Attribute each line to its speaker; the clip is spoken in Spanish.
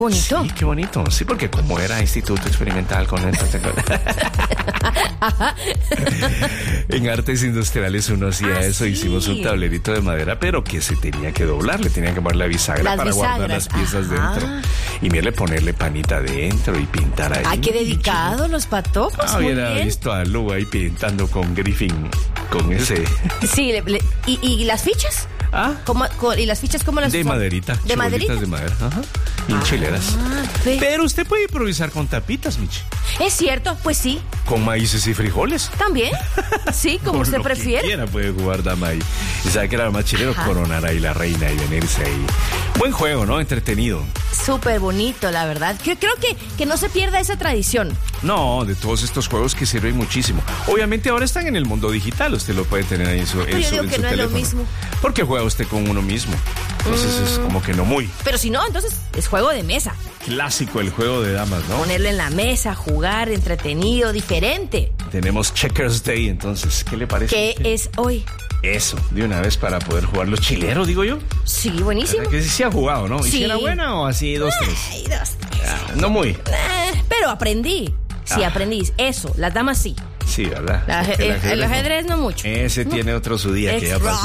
Speaker 1: Bonito.
Speaker 2: Sí, qué bonito. Sí, porque como era instituto experimental con esto. En artes industriales uno hacía eso.
Speaker 1: Sí.
Speaker 2: Hicimos un tablerito de madera, pero que se tenía que doblar. Le tenían que poner la bisagra
Speaker 1: Las
Speaker 2: para guardar
Speaker 1: bisagras.
Speaker 2: las piezas
Speaker 1: Ajá.
Speaker 2: dentro. Y mire, ponerle panita dentro y pintar ahí.
Speaker 1: Ay, qué dedicados los patojos. Muy
Speaker 2: Hubiera
Speaker 1: bien.
Speaker 2: visto a Lu ahí pintando con Griffin, con ese...
Speaker 1: Sí, ¿y las fichas?
Speaker 2: ¿Ah?
Speaker 1: ¿Y las fichas cómo las
Speaker 2: De
Speaker 1: usamos?
Speaker 2: maderita.
Speaker 1: ¿De maderita?
Speaker 2: de madera. Ajá. Y enchileras. Pero usted puede improvisar con tapitas, Michi.
Speaker 1: Es cierto, pues sí,
Speaker 2: Con maíces y frijoles.
Speaker 1: también. Sí, como
Speaker 2: Por
Speaker 1: usted
Speaker 2: lo
Speaker 1: prefiere.
Speaker 2: Que quiera puede jugar dama ahí. Y sabe que era lo más chileno,
Speaker 1: Ajá.
Speaker 2: coronar ahí la reina y venirse ahí. Buen juego, ¿no? Entretenido.
Speaker 1: Súper bonito, la verdad. Creo que no se pierda esa tradición.
Speaker 2: No, de todos estos juegos que sirven muchísimo. Obviamente ahora están en el mundo digital. Usted lo puede tener ahí en su,
Speaker 1: Pero yo digo
Speaker 2: en
Speaker 1: que
Speaker 2: su
Speaker 1: no es lo
Speaker 2: teléfono.
Speaker 1: mismo.
Speaker 2: Porque juega usted con uno mismo. Entonces es como que no muy
Speaker 1: Pero si no, entonces es juego de mesa.
Speaker 2: clásico el juego de damas, ¿no?
Speaker 1: Ponerlo en la mesa, jugar, entretenido, diferente.
Speaker 2: Tenemos Checkers Day, entonces, ¿qué le parece?
Speaker 1: ¿Qué
Speaker 2: a usted?
Speaker 1: es hoy?
Speaker 2: Eso, de una vez para poder jugar los chileros, digo yo.
Speaker 1: Sí, buenísimo.
Speaker 2: ¿Verdad que sí se ha jugado, no? ¿Y
Speaker 1: Sí.
Speaker 2: si era buena o así, 2, 3?
Speaker 1: Ay, dos, tres.
Speaker 2: No muy.
Speaker 1: Pero aprendí. Sí, aprendí. Eso, las damas sí.
Speaker 2: Sí, ¿verdad? Porque
Speaker 1: El ajedrez no mucho.
Speaker 2: Ese tiene otro su día que ya pasó.